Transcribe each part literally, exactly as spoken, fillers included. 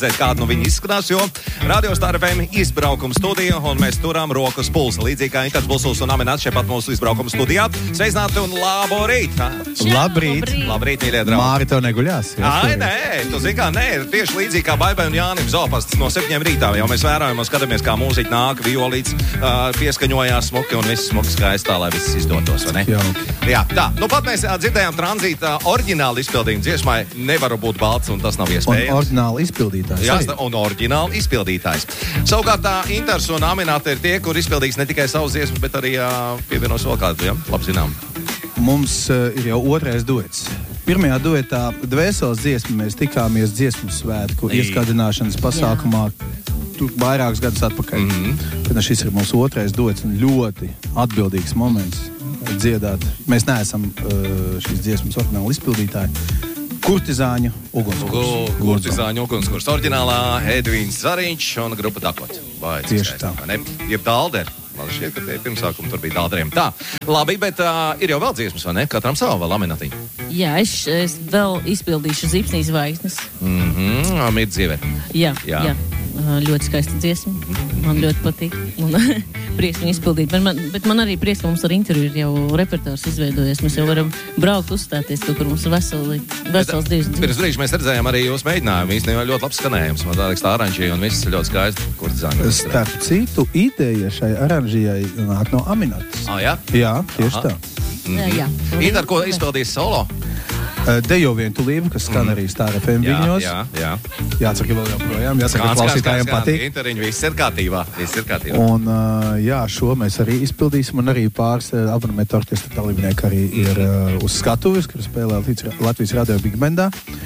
Kāda no viņa izskatās, jo Radio Star F M izbraukuma studija, un mēs turām rokas pulsa. Līdzīgi kā Intars Bulsuls un Aminats šeit pat mūsu izbraukuma studijā. Sveicināti un labo rīt! Čau, labrīt! Labrīt, mīļie draugi! Māri tev neguļās? Ai, nē, tu zini kā, nē, tieši līdzīgi kā Baibai un Jānim Zopasts no septiņiem rītā. Jau mēs vērojam un skatāmies, kā mūziķi nāk, violīts uh, pieskaņojās smuki un viss smuki skaistā, lai viss izdotos, vai ne? Jā. Jā, tā. Nu pat mēs uh, dzirdējām tranzīta oriģināli izpildījumu dziesmai Nevaru būt balts, un tas nav iespējams. Un oriģināli izpildītājs. Jā, un oriģināli izpildītājs. Savukārt tā Intars un Aminata ir tie, kur izpildīs ne tikai savus dziesmas, bet arī uh, pievienos vēl kādu, ja? Labi zinām. Mums uh, ir jau otrais duets. Pirmajā duetā Dvēseles dziesma mēs tikāmies dziesmu svētku ieskādināšanas pasākumā tur vairākus gadus atpakaļ. Mm-hmm. Tad šis ir mūsu otrais duets un ļoti atbildīgs moments dziedāt. Mēs neesam uh, šīs dziesmas oriģināli izpildītāji. Kurtizāņu ugunskurs. Kurtizāņu ugunskurs. Oriģinālā Edvīns Zariņš un grupa Dakot. Vai, tieši tā. Jeb Dalderi. Man šķiet, ka tie pirmsākumi tur bija Dalderiem. Tā, labi, bet uh, ir jau vēl dziesmas, vai ne? Katram savu vēl laminatiņu. Jā, es, es vēl izpildīšu Zipsnīs zvaigznes. Mhm, Mirta Zieveri. Jā, jā, jā. Ļoti skaista dziesma. Man ļoti patīk. Un prieks viņu izpildīt. Bet man, bet man arī prieks, ka mums ar interviju ir jau repertārs izveidojies. Mēs jau varam braukt, uzstāties, kaut kur mums ir veseli, vesels divas dziesmas. Pirms brīža mēs redzējām arī jūsu mēģinājumu. Īstenībā ļoti labs skanējums. Man tā liekas tā aranžija un viss ļoti skaisti. Kurtizāņi. Starp citu, ideja šai aranžijai nāk no Aminatas. Ah, jā? Jā, tieši Aha. tā. Jā, jā. Intar, ko izpildīs solo? Dejo vientulība, kas skan mm. arī Star F M viļņos. Jā, jā. Jācer, ka vēl joprojām. Jācer, ka klausītājiem patīk. Intariņi, viss ir kārtībā. Viss ir kārtībā. Un uh, jā, šo mēs arī izpildīsim. Un arī pāris uh, abonementu orķestra dalībnieki arī ir uh, uz skatuves, kur spēlē Latvijas Radio Big Bandā.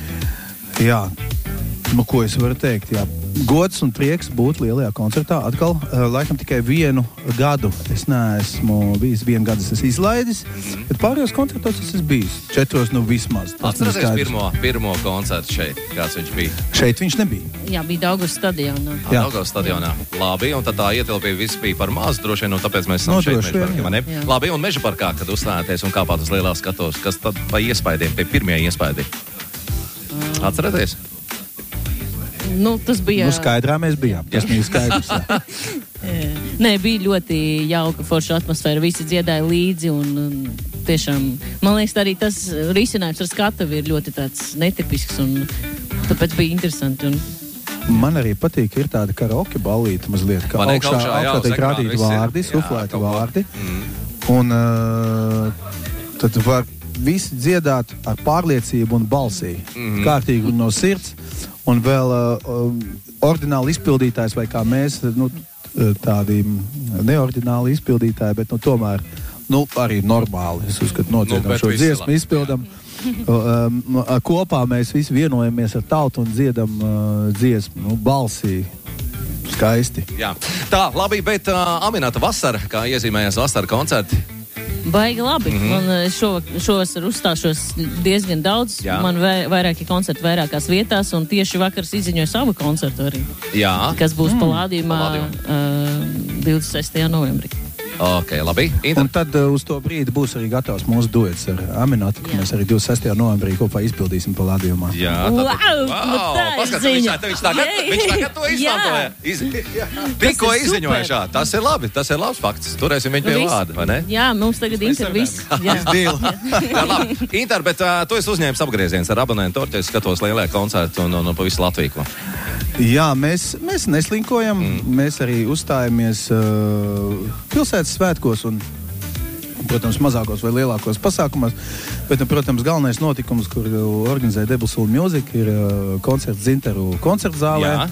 Jā, nu ko es varu teikt? Jā. Gods un prieks būt lielajā koncertā. Atkal, uh, laikam tikai vienu gadu es neesmu bijis, vienu gadu es esmu izlaidis, mm-hmm. bet pārējos koncertos es esmu bijis. Četros, nu vismaz. Atcerēties pirmo, pirmo koncertu šeit, kāds viņš bija? Šeit viņš nebija. Jā, bija Daugavas stadionā. Jā, Daugavas stadionā. Labi, un tad tā ietilpība viss bija par maz, droši vien, un tāpēc mēs esam no, šeit droši, Meža parkā, ne? Labi, un Meža parkā, kad uzstājāties un kāpāt uz lielā skatos, kas tad pa iespaidiem, tie pirmie iespaidi? Mm. Atcerēties? Nu, tas bija... Nu, skaidrā mēs bijām. Tas bija skaidrs. Nē, bija ļoti jauka, forša atmosfēra. Visi dziedāja līdzi un, un tiešām, man liekas, arī tas risinājums ar skatuvi ir ļoti tāds netipisks un tāpēc bija interesanti. Un... Man arī patīk, ir tāda karaoke ballīta mazliet, kā Man augšā, augšā, augšā tiek rādīti vārdi, suflēti vārdi. Mm. Un uh, tad var visi dziedāt ar pārliecību un balsī. Mm. Kārtīgi un no sirds. Un vēl uh, ordināli izpildītājs, vai kā mēs, nu, tādi neordināli izpildītāji, bet nu, tomēr nu, arī normāli. Es uzskatu, nodziedam nu, šo dziesmu, izpildam. Um, kopā mēs visi vienojamies ar tautu un dziedam uh, dziesmu, nu, balsī. Skaisti. Jā. Tā, labi, bet uh, Aminata vasara, kā iezīmējās vasara koncerti? Baigi labi. Mm-hmm. Man šo, šovasar uzstāšos diezgan daudz. Jā. Man vai, vairāki koncerti vairākās vietās, un tieši vakars izziņoja savu koncertu arī. Jā. Kas būs mm. Palādījumā uh, divdesmit sestajā novembrī. Ok, labi. Inter... Un tad uh, uz to brīdi būs arī gatavs mūsu duets ar Aminatu, ka mēs arī divdesmit sestajā novembrī kopā izpildīsim Palādījumā. Jā, tad... Wow! wow Paskatās, viņš, tā, viņš tagad, viņš tagad to izmantoja. Iz... Tikko izziņoja šā. Tas ir labi, tas ir labs fakts. Turēsim viņu pie vārda, vai ne? Jā, mums tagad Inter viss. Jā, jā labi. Inter, bet uh, tu esi uzņēmis apgrieziens ar abonementu orķestri, skatos lielajā koncertu un, un, un pa visu Latviju. Jā, mēs, mēs neslinkojam, mm. mēs arī uzstājamies uh, pilsētas svētkos un, protams, mazākos vai lielākos pasākumos, bet, nu, protams, galvenais notikums, kur organizē Debulsoul Music, ir uh, koncerts Zinteru koncertzālē. Jā.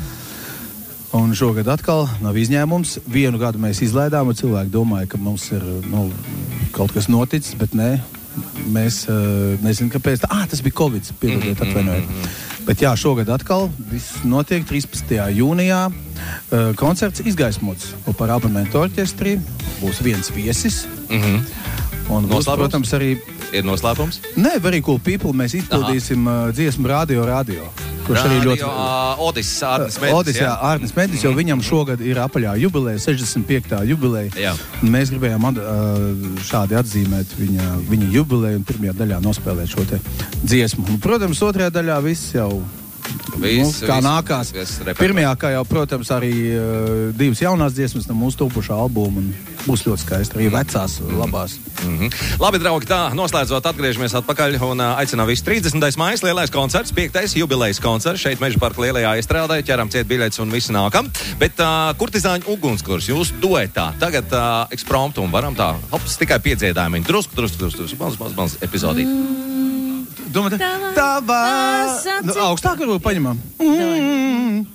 Un šogad atkal nav izņēmums. Vienu gadu mēs izlaidām, un cilvēki domāja, ka mums ir nu, kaut kas noticis, bet nē. Mēs uh, nezinām, kāpēc. Ah, tas bija Covid, piedodiet, atvainojiet. Mm-hmm. Bet jā, šogad atkal viss notiek trīspadsmitajā jūnijā. Uh, koncerts izgaismots par abonementu orķestri. Būs viens viesis. Mm-hmm. Un būs, protams, arī... Ir noslēpums? Nē, Very Cool People. Mēs izpildīsim uh, dziesmu Radio Radio. Kurš radio, arī ļoti... Uh, Odis, Ārnis Medis. Odis, jā, Ārnis Medis, jo viņam šogad ir apaļā jubileja, sešdesmit piektā jubileja. Jā. Mēs gribējām ad, uh, šādi atzīmēt viņa, viņa jubileju un pirmajā daļā nospēlēt šo te dziesmu. Un, protams, otrajā daļā viss jau Viss, nu, kā viss, nākās. Viss, Pirmajā, kā jau, protams, arī uh, divas jaunās dziesmas no mūsu topušā albuma. Būs ļoti skaisti, arī vecās, mm. labās. Mm-hmm. Labi, draugi, tā, noslēdzot, atgriežamies atpakaļ un uh, aicinām visu trīsdesmitais maijs, lielais koncerts, piektais jubilejas koncerts, šeit Meža parka lielajā iestrādē, ķeram ciet biļetes un visi nākam. Bet uh, Kurtizāņu ugunskurs, jūs duetā, tagad uh, ekspromptum, varam tā, hops, tikai piedziedājumi, drusku, drusku, drusku, drusku, maz, maz, maz epizodīt. Mm. Domā, tā, tavā... Nu, augstāk varbūt paņemam. Mm.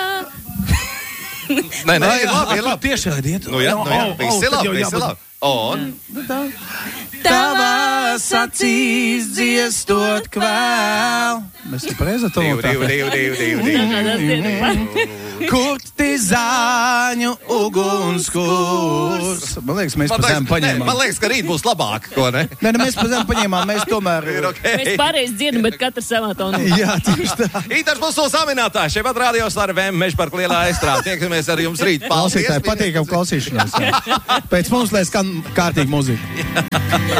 Nē, nē, ir labi, ir labi. Tieši raidiet. Nu jā, nu jā, visi labi, visi labi. Un? Tavās acīs dziestot kvēl. Mēs ir pareizi to divu, divu, divu, divu, divu. Kurtizāņu ugunskurs. Man liekas, mēs pa zem paņēmām. Man liekas, ka rīt būs labāk, ko ne? Nē, ne, mēs pa zem paņēmām, mēs tomēr... Okay. Mēs pareizi dziedam, bet katrs savā tonā. Jā, tieši tā. Ītārs mūsu saminātājs, šeit pat Radio Star F M Meža parka lielā estrāde. Tiekamies ar jums rīt. Klausītāji, patīkam klausīšanās. Pēc mums, lai skan kārtīgi muzika.